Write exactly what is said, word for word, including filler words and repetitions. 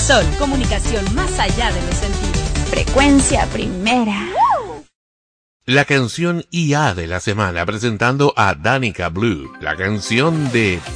Sol, comunicación más allá de los sentidos. Frecuencia primera. La canción I A de la semana, presentando a Danica Blue, la canción de